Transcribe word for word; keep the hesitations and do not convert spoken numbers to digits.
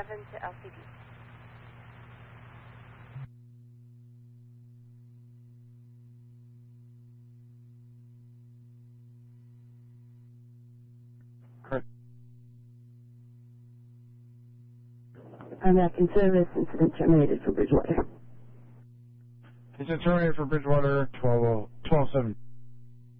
seven to L C D. I'm back in service. Incident terminated for Bridgewater. Incident terminated for Bridgewater, twelve seven.